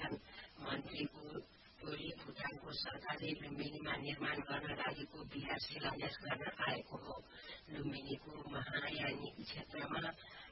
मन्त्रीको टोली भुटानको सरकारले लुम्बिनीमा निर्माण गर्न लागेको बिहार शिलान्यास गर्न आएको हो। लुम्बिनीको महायानी क्षेत्रमा